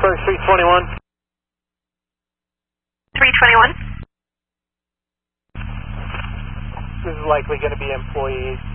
Pittsburgh 321. 321. This is likely going to be employees.